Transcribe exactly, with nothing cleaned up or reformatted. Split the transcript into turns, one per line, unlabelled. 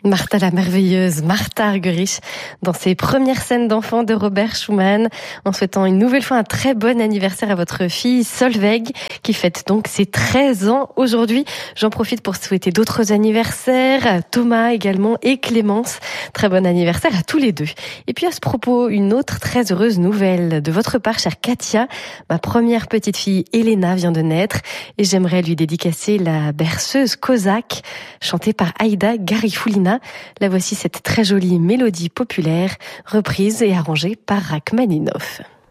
Martha la merveilleuse, Martha Argerich, dans ses premières scènes d'enfants de Robert Schumann, en souhaitant une nouvelle fois un très bon anniversaire à votre fille Solveig, qui fête donc ses treize ans aujourd'hui. J'en profite pour souhaiter d'autres anniversaires, Thomas également et Clémence. Très bon anniversaire à tous les deux. Et puis à ce propos, une autre très heureuse nouvelle de votre part, chère Katia. Ma première petite fille Elena vient de naître et j'aimerais lui dédicacer la berceuse Cosaque, chantée par Aïda Garifoulina. La voici, cette très jolie mélodie populaire, reprise et arrangée par Rachmaninoff.